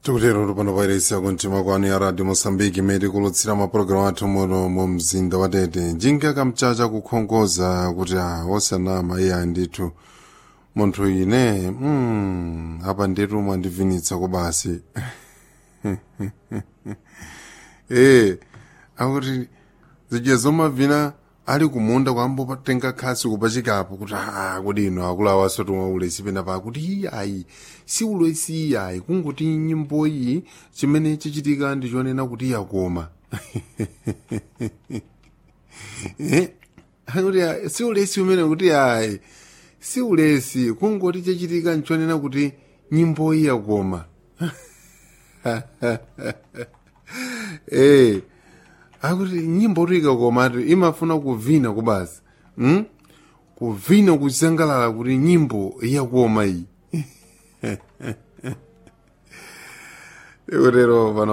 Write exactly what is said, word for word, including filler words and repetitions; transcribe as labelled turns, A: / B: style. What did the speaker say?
A: tikutero pano pairesi kuntima kwanu ya radio Mosambiki imene ikulutsira mapulogalamu athu muno mu mzinda wa Tete. Njinga kamchacha kukhongoza kuti osanama iye andithu munthu ine mm, apa ndetu mwandivinitsa kubasi eh akuti zidye zomavina ali kumunda kwambo patenga khasi kupachikapo kuti ah kodi ino akulawa sotomwa ulesi pena pa kuti ayi si ulesi ayi kungoti nyimbo iyi chimene chichitika ndichonena kuti yakoma eh akuti si ulesi umene kuti ayi si ulesi kungoti chichitika ndichonena kuti nyimbo iyi yakoma eh akuti nyimbo tuika komatu imafuna kuvina kubasa hmm? kuvina kusangalala kuti nyimbo yakoma iyi. Tikutero pano